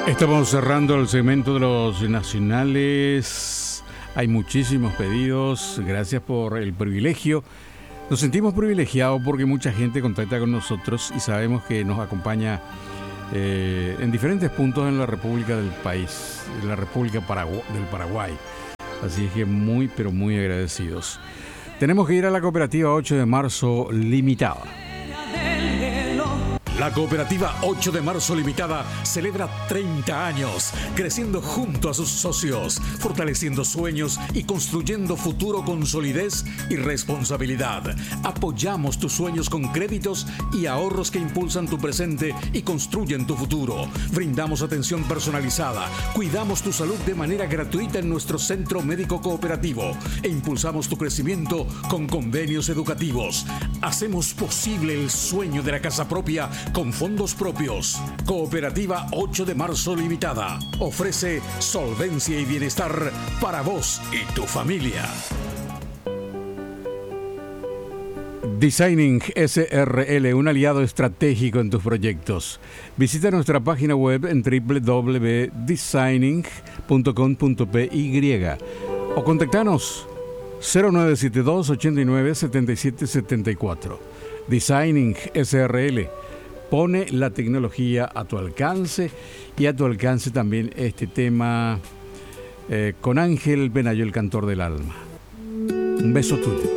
Estamos cerrando el segmento de los nacionales. Hay muchísimos pedidos. Gracias por el privilegio. Nos sentimos privilegiados porque mucha gente contacta con nosotros y sabemos que nos acompaña en diferentes puntos en la República del país, en la República del Paraguay. Así es que muy, pero muy agradecidos. Tenemos que ir a la cooperativa 8 de marzo limitada. La Cooperativa 8 de Marzo Limitada celebra 30 años, creciendo junto a sus socios, fortaleciendo sueños y construyendo futuro con solidez y responsabilidad. Apoyamos tus sueños con créditos y ahorros que impulsan tu presente y construyen tu futuro. Brindamos atención personalizada, cuidamos tu salud de manera gratuita en nuestro centro médico cooperativo e impulsamos tu crecimiento con convenios educativos. Hacemos posible el sueño de la casa propia con fondos propios. Cooperativa 8 de Marzo Limitada ofrece solvencia y bienestar para vos y tu familia. Designing SRL, un aliado estratégico en tus proyectos. Visita nuestra página web en www.designing.com.py o contactanos 0972 89 77 74. Designing SRL pone la tecnología a tu alcance y a tu alcance también este tema con Ángel Benayo, el cantor del alma. Un beso tuyo.